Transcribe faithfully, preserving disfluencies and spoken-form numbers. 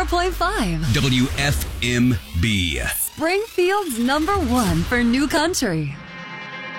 point five. W F M B. Springfield's number one for new country.